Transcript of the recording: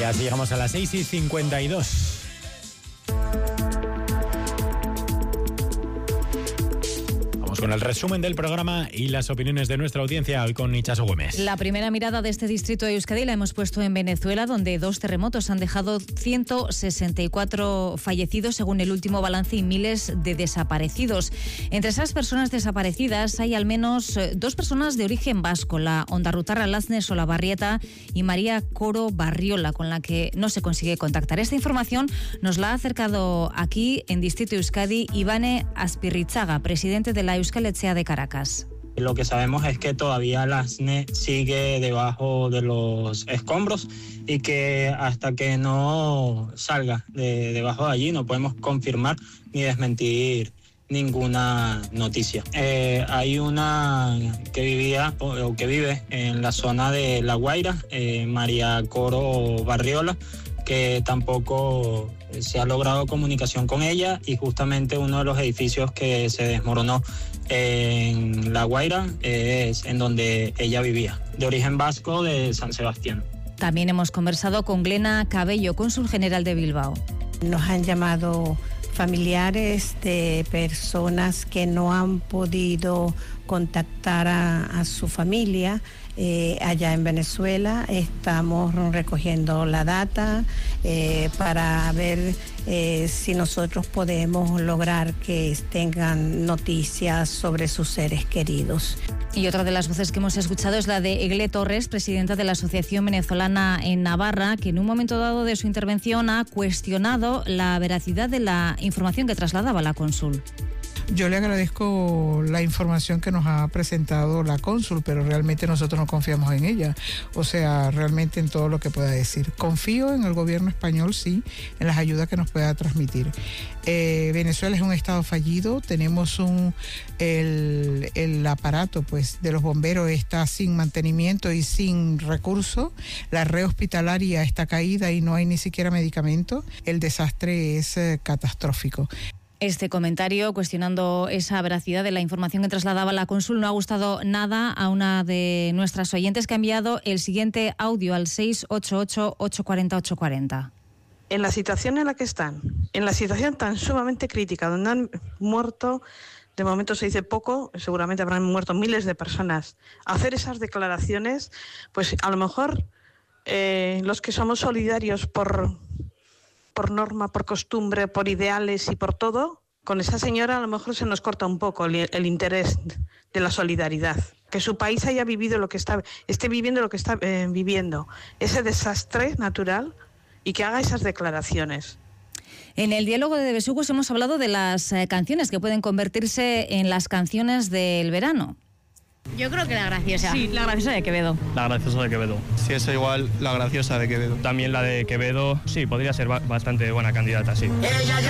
Y así llegamos a las 6:52. Con el resumen del programa y las opiniones de nuestra audiencia, hoy con Itxaso Güemes. La primera mirada de este distrito de Euskadi la hemos puesto en Venezuela, donde 2 terremotos han dejado 164 fallecidos según el último balance y miles de desaparecidos. Entre esas personas desaparecidas hay al menos 2 personas de origen vasco, la ondarrutarra Lazne Solabarrieta y María Coro Barriola, con la que no se consigue contactar. Esta información nos la ha acercado aquí en Distrito Euskadi Ivane Aspirrichaga, presidente de la Euskal-Etxea de Caracas. Lo que sabemos es que todavía la SNE sigue debajo de los escombros y que hasta que no salga debajo de allí no podemos confirmar ni desmentir ninguna noticia. Hay una que vivía o que vive en la zona de La Guaira, María Coro Barriola, que tampoco se ha logrado comunicación con ella, y justamente uno de los edificios que se desmoronó en La Guaira es en donde ella vivía, de origen vasco de San Sebastián. También hemos conversado con Glena Cabello, cónsul general de Bilbao. Nos han llamado familiares de personas que no han podido contactar a su familia allá en Venezuela. Estamos recogiendo la data para ver si nosotros podemos lograr que tengan noticias sobre sus seres queridos. Y otra de las voces que hemos escuchado es la de Egle Torres, presidenta de la Asociación Venezolana en Navarra, que en un momento dado de su intervención ha cuestionado la veracidad de la información que trasladaba la cónsul. Yo le agradezco la información que nos ha presentado la cónsul, pero realmente nosotros no confiamos en ella, o sea, realmente en todo lo que pueda decir. Confío en el gobierno español, sí, en las ayudas que nos pueda transmitir. Venezuela es un estado fallido, tenemos el aparato pues de los bomberos está sin mantenimiento y sin recursos, la red hospitalaria está caída y no hay ni siquiera medicamentos, el desastre es catastrófico. Este comentario, cuestionando esa veracidad de la información que trasladaba la cónsul, no ha gustado nada a una de nuestras oyentes que ha enviado el siguiente audio al 688-840-840. En la situación en la que están, en la situación tan sumamente crítica, donde han muerto, de momento se dice poco, seguramente habrán muerto miles de personas, hacer esas declaraciones, pues a lo mejor los que somos solidarios por norma, por costumbre, por ideales y por todo, con esa señora a lo mejor se nos corta un poco el interés de la solidaridad. Que su país haya vivido esté viviendo lo que está viviendo, ese desastre natural, y que haga esas declaraciones. En el diálogo de Besugos hemos hablado de las canciones que pueden convertirse en las canciones del verano. Yo creo que la graciosa. Sí, la graciosa de Quevedo. La graciosa de Quevedo. Sí, es igual la graciosa de Quevedo. También la de Quevedo, sí, podría ser bastante buena candidata, sí. Ella